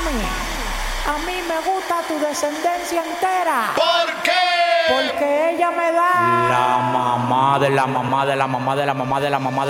A mí me gusta tu descendencia entera. ¿Por qué? Porque ella me da La mamá de la mamá de la mamá de la mamá de la mamá de